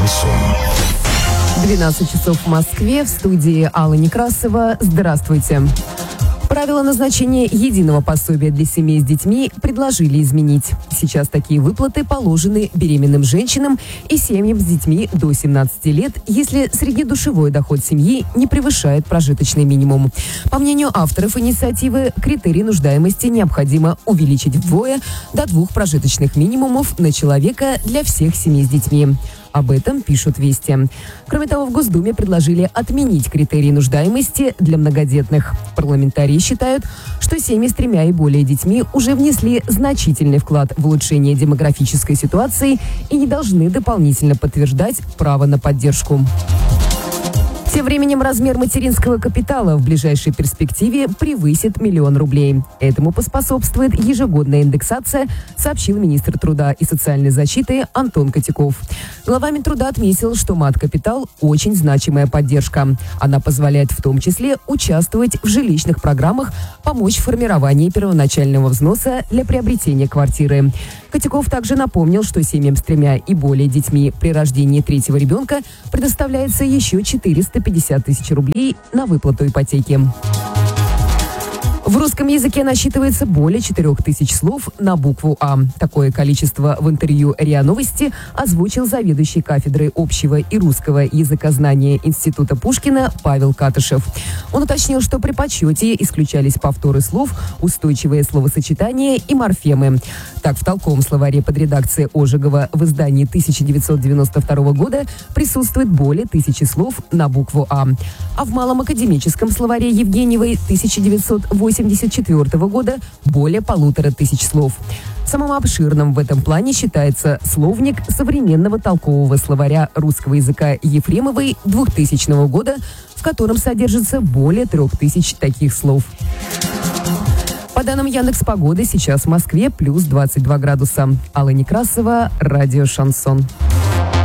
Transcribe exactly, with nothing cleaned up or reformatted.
Шансон. двенадцать часов в Москве, в студии Алла Некрасова. Здравствуйте. Правила назначения единого пособия для семей с детьми предложили изменить. Сейчас такие выплаты положены беременным женщинам и семьям с детьми до семнадцати лет, если среднедушевой доход семьи не превышает прожиточный минимум. По мнению авторов инициативы, критерий нуждаемости необходимо увеличить вдвое до двух прожиточных минимумов на человека для всех семей с детьми. Об этом пишут «Вести». Кроме того, в Госдуме предложили отменить критерии нуждаемости для многодетных. Парламентарии считают, что семьи с тремя и более детьми уже внесли значительный вклад в улучшение демографической ситуации и не должны дополнительно подтверждать право на поддержку. Тем временем размер материнского капитала в ближайшей перспективе превысит миллион рублей. Этому поспособствует ежегодная индексация, сообщил министр труда и социальной защиты Антон Котяков. Глава Минтруда отметил, что мат-капитал – очень значимая поддержка. Она позволяет в том числе участвовать в жилищных программах, помочь в формировании первоначального взноса для приобретения квартиры. Котяков также напомнил, что семьям с тремя и более детьми при рождении третьего ребенка предоставляется еще четыреста пятьдесят тысяч рублей на выплату ипотеки. В русском языке насчитывается более четырех тысяч слов на букву «А». Такое количество в интервью РИА Новости озвучил заведующий кафедрой общего и русского языкознания Института Пушкина Павел Катышев. Он уточнил, что при подсчете исключались повторы слов, устойчивые словосочетания и морфемы. Так, в толковом словаре под редакцией Ожегова в издании тысяча девятьсот девяносто второго года присутствует более тысячи слов на букву «А». А в малом академическом словаре Евгеньевой тысяча девятьсот восемьдесят четвёртого года более полутора тысяч слов. Самым обширным в этом плане считается словник современного толкового словаря русского языка Ефремовой двухтысячного года, в котором содержится более трех тысяч таких слов. По данным Яндекс.Погоды, сейчас в Москве плюс двадцать два градуса. Алла Некрасова, радио «Шансон».